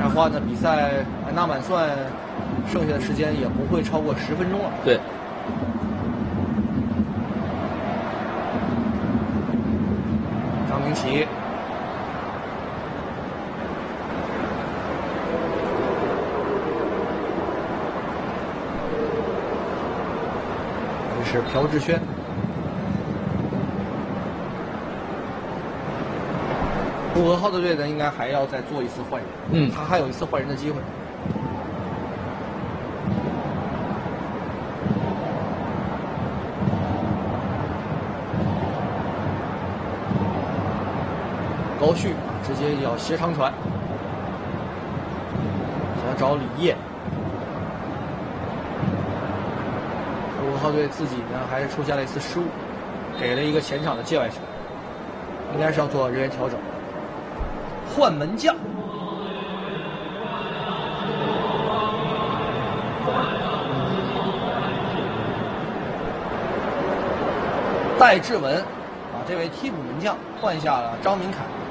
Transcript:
的话呢，比赛满打满算剩下的时间也不会超过10分钟了。 对。 张明启。这是朴智轩。呼和浩特队呢，应该还要再做一次换人。他还有一次换人的机会。高旭直接要斜长传，想找李烨。呼和浩特队自己呢，还是出现了一次失误，给了一个前场的界外球，应该是要做人员调整。换门将，戴志文啊，这位替补门将换下了张明凯。